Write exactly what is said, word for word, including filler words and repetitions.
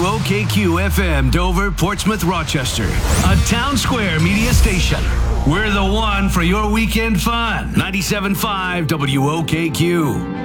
O K Q F M, Dover, Portsmouth, Rochester. A Town Square media station. We're the one for your weekend fun. ninety-seven point five W O K Q.